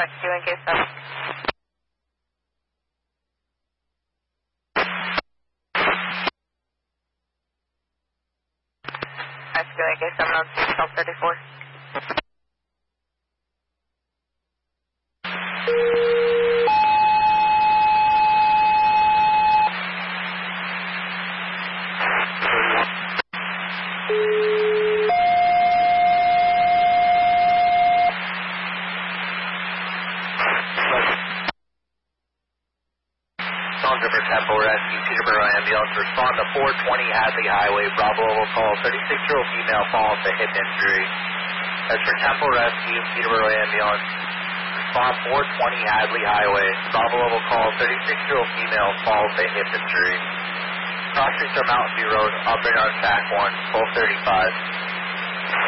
Rescue in case 7. Rescue in case 7 on 1234. For Temple Rescue, Peterborough Ambulance, respond to 420 Hadley Highway, Bravo will call 36-year-old female falls to hip injury. As for Temple Rescue, Peterborough Ambulance, respond 420 Hadley Highway, Bravo will call 36-year-old female falls to hip injury. Cross streets are Mountain View Road, operating on track 1, 1235.